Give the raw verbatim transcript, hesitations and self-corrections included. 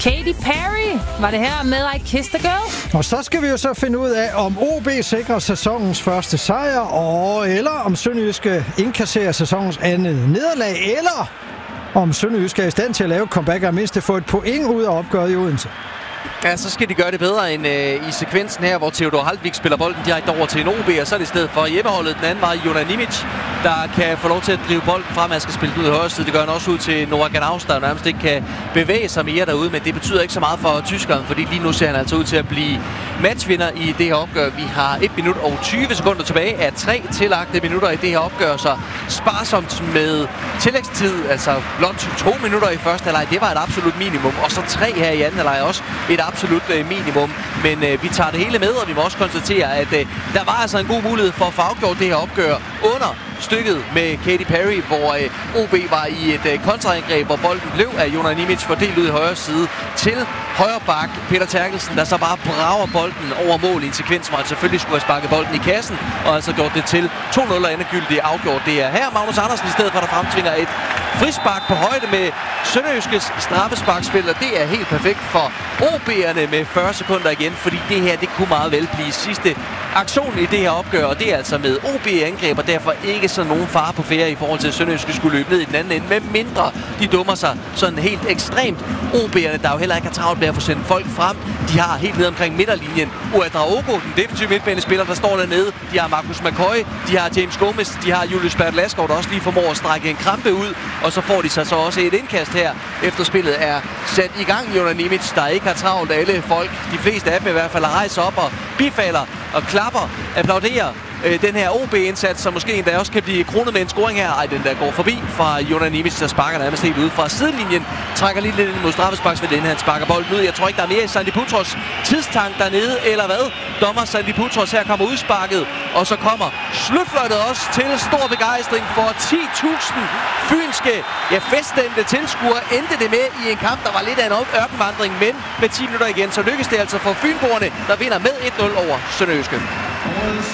Katy Perry var det her med I Kissed a Girl. Og så skal vi jo så finde ud af, om O B sikrer sæsonens første sejr, og eller om Sønderjyske indkasserer sæsonens andet nederlag, eller om Sønderjyske er i stand til at lave et comeback og mindst få et point ud af opgøret i Odense. Ja, så skal de gøre det bedre end øh, i sekvensen her, hvor Theodor Haldvik spiller bolden direkte over til en O B, og så er det i stedet for hjemmeholdet. Den anden var Jona Nimic, der kan få lov til at drive bolden frem. Han skal spille ud i højre side. Det gør han også ud til Nora Ganaus, der nærmest ikke kan bevæge sig mere derude, men det betyder ikke så meget for tyskeren, fordi lige nu ser han altså ud til at blive matchvinder i det her opgør. Vi har et minut og tyve sekunder tilbage af tre tillagte minutter i det her opgør, så sparsomt med tillægstid, altså blot to minutter i første halvleg. Det var et absolut minimum, og så tre her i anden halvleg også et absolut øh, minimum. Men øh, vi tager det hele med, og vi må også konstatere, at øh, der var altså en god mulighed for at få afgjort det her opgør under stykket med Katy Perry, hvor øh, O B var i et øh, kontraangreb, hvor bolden blev af Jona Nimic fordelt ud i højre side til højre bak Peter Terkelsen, der så bare brager bolden over mål i en sekvens, hvor han selvfølgelig skulle have sparket bolden i kassen, og altså gjort det til to nul og endegyldigt afgjort. Det er her Magnus Andersen i stedet for, der fremtvinger et frispark på højde med Sønderjyskes straffesparksspil, og det er helt perfekt for O B'erne med fyrre sekunder igen, fordi det her, det kunne meget vel blive sidste aktion i det her opgør, og det er altså med O B-angreb, og derfor ikke så nogen fare på færre i forhold til, at Sønderjyske skulle løbe ned i den anden ende, med mindre de dummer sig sådan helt ekstremt. O B'erne, der jo heller ikke har travlt med at få sendt folk frem, de har helt ned omkring midterlinjen Ouedraogo, den defensive midtbanespiller, der står dernede. De har Marcus McCoy, de har James Gomez, de har Julius Bertlaskov, der også lige formår at strække en krampe ud, og så får de sig så også et indkast her, efter spillet er sat i gang. Jona Nimic, der ikke har travlt, alle folk, de fleste af dem i hvert fald, rejser op og bifalder og klapper, applauderer øh, den her O B-indsats, som måske endda også kan blive kronet med en scoring her. Ej, den der går forbi fra Jona Nimic, der sparker nærmest helt ud fra sidelinjen, trækker lige lidt ind mod straffesparksvindelen, han sparker bolden ud. Jeg tror ikke, der er mere i Sandy Putros tidstank dernede, eller hvad? Dommer Sandy Putros her kommer udsparket, og så kommer slutfløjtet også til stor begejstring for ti tusind fynske, ja, feststemte tilskuere. Endte det med i en kamp, der var lidt af en ørkenvandring, men med ti minutter igen, så lykkes det altså for fynboerne, der vinder med et nul over Sønderjyske.